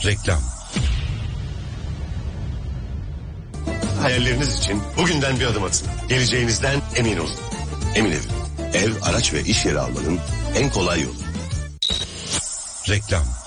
Reklam. Hayalleriniz için bugünden bir adım atın. Geleceğinizden emin olun. Emin Ev. Ev, araç ve iş yeri almanın en kolay yolu. Reklam.